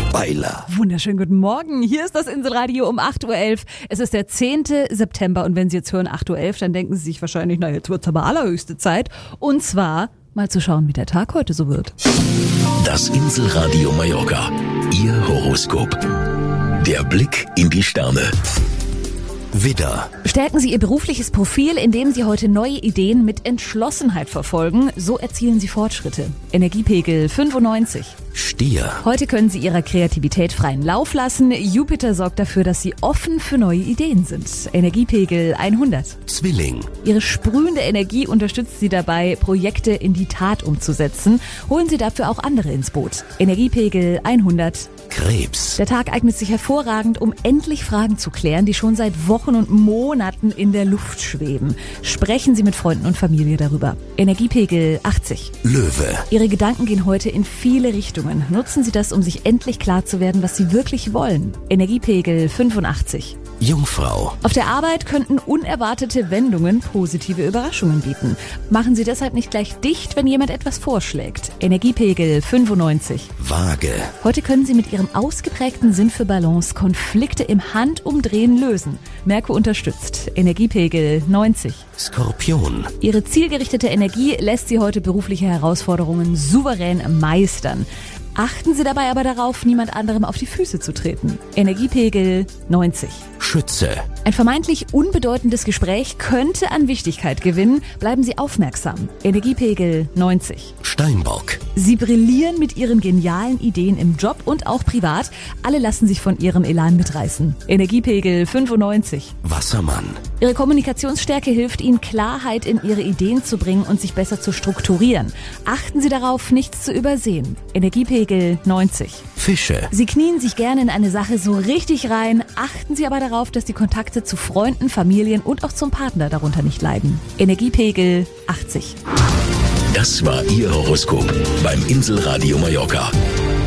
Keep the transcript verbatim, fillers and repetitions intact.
Weiler. Wunderschönen guten Morgen. Hier ist das Inselradio um acht Uhr elf. Es ist der zehnte September und wenn Sie jetzt hören acht Uhr elf, dann denken Sie sich wahrscheinlich, na jetzt wird es aber allerhöchste Zeit. Und zwar mal zu schauen, wie der Tag heute so wird. Das Inselradio Mallorca. Ihr Horoskop. Der Blick in die Sterne. Widder. Stärken Sie Ihr berufliches Profil, indem Sie heute neue Ideen mit Entschlossenheit verfolgen. So erzielen Sie Fortschritte. Energiepegel fünfundneunzig. Stier. Heute können Sie Ihrer Kreativität freien Lauf lassen. Jupiter sorgt dafür, dass Sie offen für neue Ideen sind. Energiepegel hundert. Zwilling. Ihre sprühende Energie unterstützt Sie dabei, Projekte in die Tat umzusetzen. Holen Sie dafür auch andere ins Boot. Energiepegel hundert. Krebs. Der Tag eignet sich hervorragend, um endlich Fragen zu klären, die schon seit Wochen und Monaten in der Luft schweben. Sprechen Sie mit Freunden und Familie darüber. Energiepegel achtzig. Löwe. Ihre Gedanken gehen heute in viele Richtungen. Nutzen Sie das, um sich endlich klar zu werden, was Sie wirklich wollen. Energiepegel fünfundachtzig. Jungfrau. Auf der Arbeit könnten unerwartete Wendungen positive Überraschungen bieten. Machen Sie deshalb nicht gleich dicht, wenn jemand etwas vorschlägt. Energiepegel fünfundneunzig. Waage. Heute können Sie mit Ihrem ausgeprägten Sinn für Balance Konflikte im Handumdrehen lösen. Merkur unterstützt. Energiepegel neunzig. Skorpion. Ihre zielgerichtete Energie lässt Sie heute berufliche Herausforderungen souverän meistern. Achten Sie dabei aber darauf, niemand anderem auf die Füße zu treten. Energiepegel neunzig. Schütze. Ein vermeintlich unbedeutendes Gespräch könnte an Wichtigkeit gewinnen. Bleiben Sie aufmerksam. Energiepegel neunzig. Steinbock. Sie brillieren mit Ihren genialen Ideen im Job und auch privat. Alle lassen sich von Ihrem Elan mitreißen. Energiepegel fünfundneunzig. Wassermann. Ihre Kommunikationsstärke hilft Ihnen, Klarheit in Ihre Ideen zu bringen und sich besser zu strukturieren. Achten Sie darauf, nichts zu übersehen. Energiepegel neunzig. Fische. Sie knien sich gerne in eine Sache so richtig rein. Achten Sie aber darauf, dass die Kontakte zu Freunden, Familien und auch zum Partner darunter nicht leiden. Energiepegel achtzig. Das war Ihr Horoskop beim Inselradio Mallorca.